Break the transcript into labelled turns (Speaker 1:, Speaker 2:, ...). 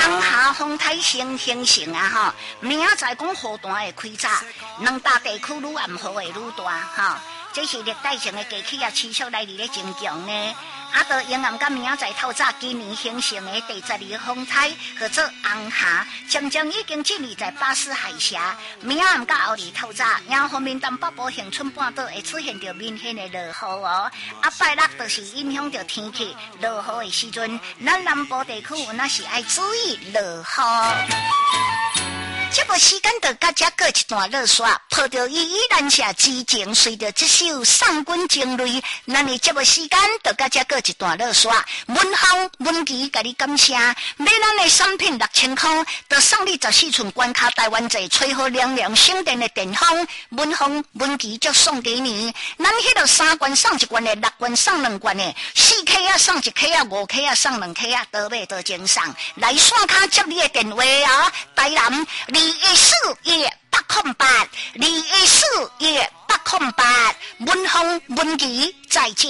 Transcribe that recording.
Speaker 1: 冬夏风台形成啊吼，明仔载讲雨弹会开早，两大地区愈暗雨会愈大吼，这是历代性的地气啊持续来历咧增强呢。啊，到永暗甲明仔载透早今年形成的第12个风台，叫做红霞，将已经进入在巴士海峡。明暗甲后日透早，然后面东北部恒春半岛会出现着明显的落雨哦。啊，拜六就是影响着天气落雨的时阵，咱南部地区那是爱注意落雨。这部时间就甲这过一段落刷，抱着依然是之前随着这首送君情泪，咱的这部时间就甲这过一段落刷。文芳、文琪，甲你感谢，买咱的产品6000块，就送你14寸关卡台湾制吹好亮亮省电的电风。文芳、文琪就送给你，咱迄个3罐送1罐的，6罐送2罐的，4K 啊送1K啊，5K 啊送2K啊，多买多精送。来线卡接你的电话啊，台南214-808，214-808，文芳、文琪再见。